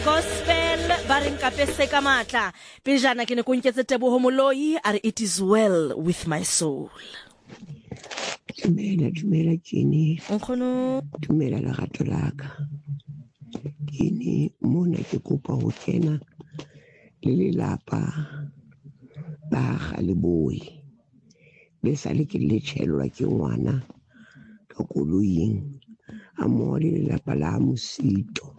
Gospel ba reng ka pese ka matla pejana ke ne ko nketse Teboho Moloi are it is well with my soul. Dumela Jenny. Nkgono Dumela lerato la ka. Kene mona ke kopa ho kena le lelapa ba Galeboe. Be sale ke le tšhelwa ke ngwana ka koloing a mo le lelapa la Mosito.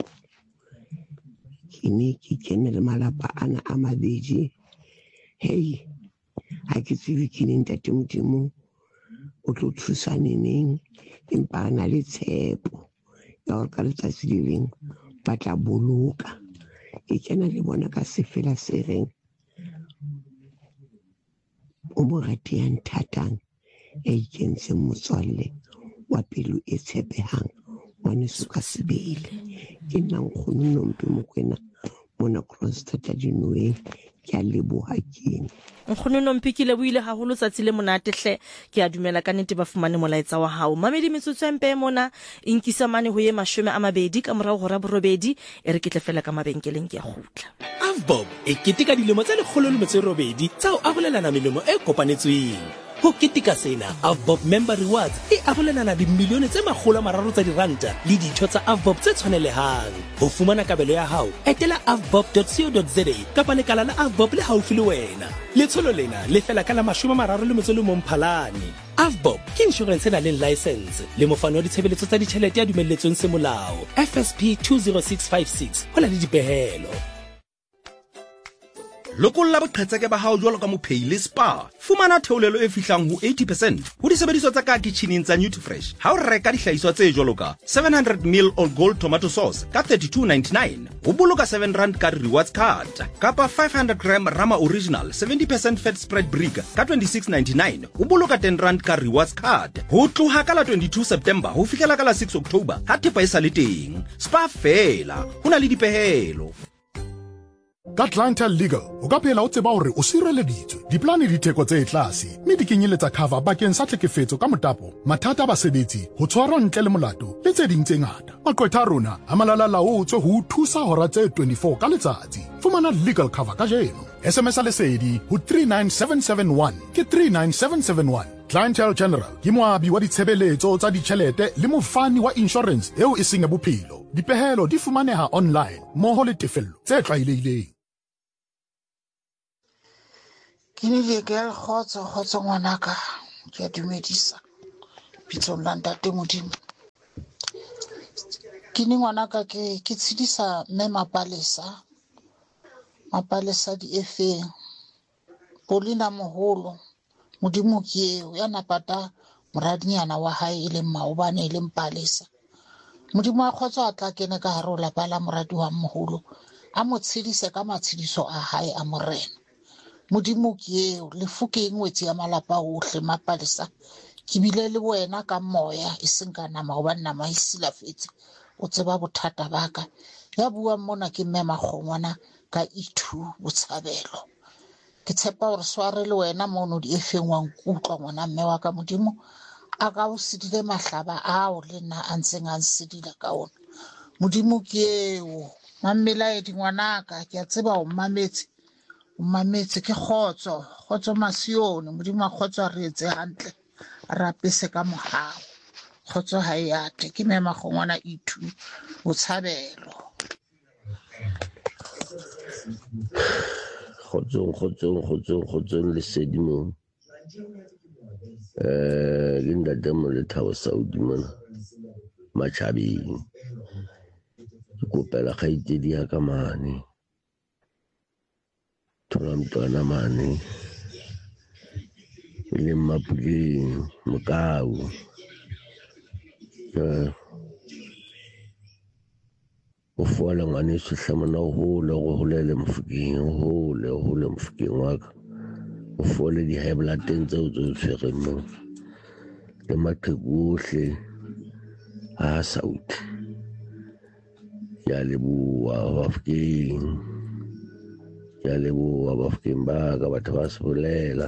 Kene ke kene le malapa ana a mabedi. Hey, ha ke tsebe ke ne ntate Modimo o tlo thusa neneng empa na le tshepo ya hore ka letsatsi le leng ba tla boloka. Ke kena le bona ka sefela se reng o mo ratehang thatang ya ikentseng motswalle wa pelo e tshepehang ngwaneso ka sebele. Ke nna Nkgono Nompi Mokoena mona Kroonstad Dinoweng. Ke a leboha kene. Nkgono Nompi ke lebohile haholo tsatsi le monate hle ke a dumela ka nnete ba fumane molaetsa wa hao. Mamedi metsotso empe mona inkisa mane ho ye 20 ka morao hora borobedi e re ke tle fela ka mabenkeleng ke a gutla. Avbob e ketika dilemo tse 108 tsa ho arolelana melemo e kopanetsweng. Ho ketika sena, Avbob Member Rewards e arolelana dimilione tse 300 tsa diranta le ditho tsa Avbob tse tshwanelehang. Ho fumana kabelo ya hao, etela avbob.co.za kapa lekala la Avbob le haufi le wena. Letsholo lena le fela ka la 31 Mphalane. Avbob ke insurance na le license le mofano wa ditshebeletso tsa ditjhelete ya dumelletsweng semolao FSP 20656 ho na le dipehelo. Lokolla boqhetseke ba hao jwalo ka mophei le spa. Fumana theolelo e fihlang ho 80% ho disebediswa tsa ka kitcheneng tsa Nutrifresh. Ha o reka dihlahiswa tse jwalo ka 700ml All Gold tomato sauce ka 32.99, o boloka R7 ka rewards card. Kapa 500g Rama Original 70% fat spread brick ka 26.99, o boloka R10 ka rewards card. Ho tloha ka la 22 September ho fihlela ka la 6 October, ha thepa e sa le teng. Spa fela, ho na le dipehelo. Ka Clientele Legal o ka phela o tseba hore o sireleditswe diplane ditheko tse tlase mme di kenyeletsa cover bakeng sa tlhekefetso ka motapo mathata a basebetsi ho tshwarwa ntle le molato le tse ding tse ngata. Maqwetha a rona a malala-laotswe ho thusa hora tse 24 ka letsatsi. Fumana legal cover ka jeno. SMS a lesedi ho 39771 ke 39771. Clientele General ke moabi wa ditshebeletso tsa ditjhelete le mofani wa insurance eo e seng ya bophelo. Dipehelo di fumaneha online mmoho le tefello tse tlwaelehileng. Ke ne ke a khotso ngwanaka ke a dumedisa bitsong la ntate Modimo. Ke ne ngwanaka ke tshedisa mme mapalesa di efeng Polina Moholo Modimo ke eo ya napata moradinyana wa hae e leng Maobane e leng Palesa. Modimo a khotso a tla kene ka hare ho lapa la moradi wa Moholo a mo tshedise ka matshediso a hae a morena. Modimo ke eo lefu ke ngwetsi ya malapa ohle Mapalesa ke bile le wena ka moya e seng ka nama hobane nama e silafetse o tseba bothata baka. Ya buang mona ke mme Makgongwana ka Ithu Botshabelo. Ke tshepa hore sware le wena mono di efeng wa nkutlwa ngwana mme wa ka Modimo a ka o sedile mahlaba ao le nna a ntseng a nsedila ka ona. Modimo ke eo mammela e dingwanaka ke a tseba o mametse ke khotso Masione. Modimo a khotso re etse hantle re apese ka mohao khotso ha yate ke mme Makgongwana Ithu Botshabelo. Khotsong lesedi mo Linda Demo le Thabo Saudi mona Machabeng ke kopela kgaitsedi ya ka mane thola mtwana mane le Mapuleng Mokau o fola ngwane se hlamana o holele Mofokeng o hole Mofokeng wa ka o fole di high blood tseo tse tshwereng mo le maqheku ohle a Saudi ya leboa Bafokeng ba ka batho ba se bolela.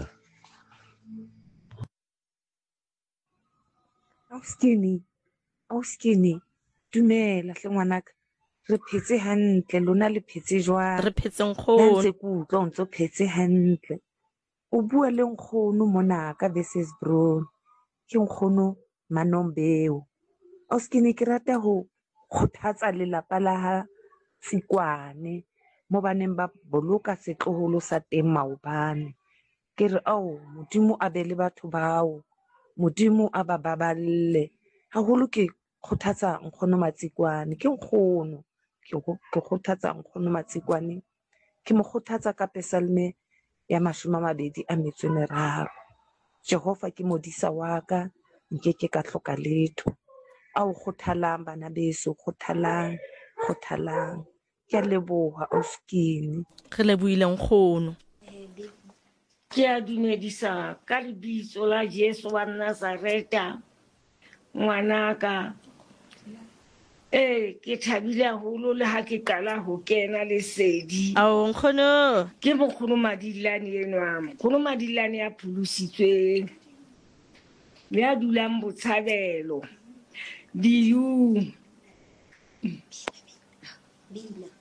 Auskini dumela hle ngwanaka re phetse hantle lona le phetse jwang re phetseng nna kgono ntse ke utlwa o ntso phetse hantle o bua le nkgono mona ka Wesselsbron ke nkgono Manombeo ke ne ke rata ho kgothatsa lelapa la ha Tsikwane mo baneng ba boloka setloholo sa teng maobane ke re modimo a be le batho bao modimo a ba baballe haholo ke kgothatsa nkgono Matsikwane ke nkgono ke kgothatsa nkgono Matsikwane ke mo kgothatsa ka Psalme ya 23 Jehova ke modisa wa ka nkeke ka hloka letho kgothalang bana beso kgothalang ke a leboha Oskini re lebohile nkgono ke a dumedisa ka lebitso la Jesu wa Nazareta ngwanaka ke thabile haholo le ha ke qala ho kena lesedi nkgono ke mokgono Madilane enwa mokgono Madilane ya phulusitsweng le a dulang Botshabelo diu